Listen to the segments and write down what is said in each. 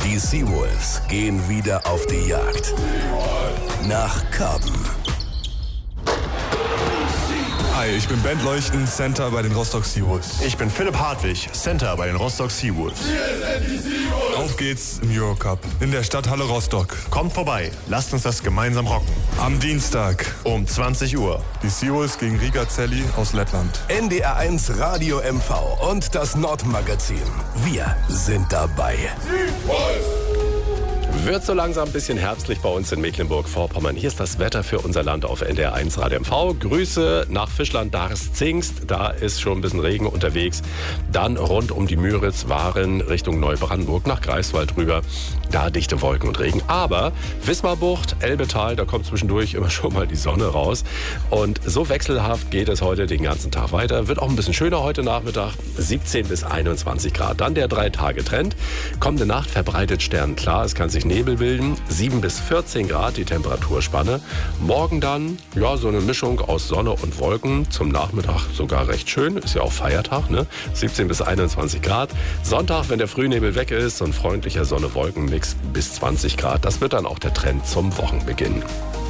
Die Seawolves gehen wieder auf die Jagd. Nach Karben. Hi, ich bin Bent Leuchten, Center bei den Rostock Seawolves. Ich bin Philipp Hartwig, Center bei den Rostock Seawolves. Auf geht's im Eurocup in der Stadthalle Rostock. Kommt vorbei, lasst uns das gemeinsam rocken. Am Dienstag um 20 Uhr. Die Seawolves gegen Riga Celli aus Lettland. NDR1 Radio MV und das Nordmagazin. Wir sind dabei. Wird so langsam ein bisschen herbstlich bei uns in Mecklenburg-Vorpommern. Hier ist das Wetter für unser Land auf NDR1 Radio MV. Grüße nach Fischland-Darß-Zingst. Da ist schon ein bisschen Regen unterwegs. Dann rund um die Müritz, Waren Richtung Neubrandenburg nach Greifswald rüber. Da dichte Wolken und Regen. Aber Wismarbucht, Elbetal, da kommt zwischendurch immer schon mal die Sonne raus. Und so wechselhaft geht es heute den ganzen Tag weiter. Wird auch ein bisschen schöner heute Nachmittag. 17 bis 21 Grad. Dann der 3-Tage-Trend. Kommende Nacht verbreitet sternklar. Es kann sich Nebel bilden, 7 bis 14 Grad die Temperaturspanne. Morgen dann, ja, so eine Mischung aus Sonne und Wolken. Zum Nachmittag sogar recht schön, ist ja auch Feiertag, ne? 17 bis 21 Grad. Sonntag, wenn der Frühnebel weg ist, so ein freundlicher Sonne-Wolken-Mix bis 20 Grad. Das wird dann auch der Trend zum Wochenbeginn.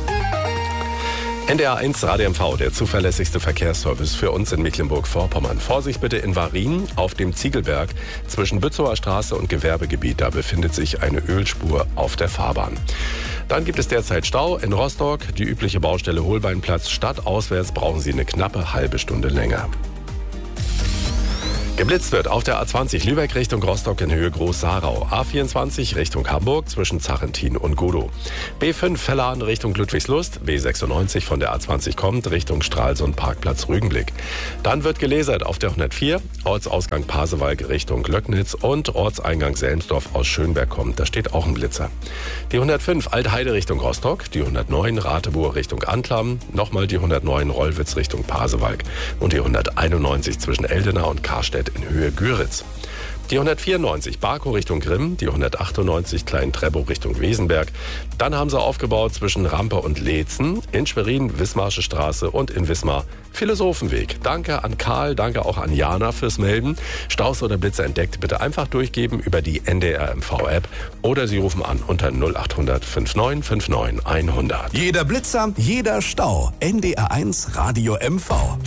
NDR1 Radio MV, der zuverlässigste Verkehrsservice für uns in Mecklenburg-Vorpommern. Vorsicht bitte in Warin auf dem Ziegelberg zwischen Bützower Straße und Gewerbegebiet. Da befindet sich eine Ölspur auf der Fahrbahn. Dann gibt es derzeit Stau in Rostock. Die übliche Baustelle Holbeinplatz. Stadtauswärts brauchen Sie eine knappe halbe Stunde länger. Geblitzt wird auf der A20 Lübeck Richtung Rostock in Höhe Groß-Sarau. A24 Richtung Hamburg zwischen Zachentin und Godow. B5 Vellan Richtung Ludwigslust. B96 von der A20 kommt Richtung Stralsund Parkplatz Rügenblick. Dann wird gelasert auf der 104 Ortsausgang Pasewalk Richtung Löcknitz und Ortseingang Selmsdorf aus Schönberg kommt. Da steht auch ein Blitzer. Die 105 Altheide Richtung Rostock. Die 109 Ratebuhr Richtung Antlam. Nochmal die 109 Rollwitz Richtung Pasewalk. Und die 191 zwischen Eldena und Karstedt in Höhe Güritz. Die 194 Barkow Richtung Grimm, die 198 Klein-Treppow Richtung Wesenberg. Dann haben sie aufgebaut zwischen Rampe und Leetzen, in Schwerin Wismarsche Straße und in Wismar Philosophenweg. Danke an Karl, danke auch an Jana fürs Melden. Staus oder Blitzer entdeckt, bitte einfach durchgeben über die NDR MV-App oder Sie rufen an unter 0800 59 59 100. Jeder Blitzer, jeder Stau. NDR1 Radio MV.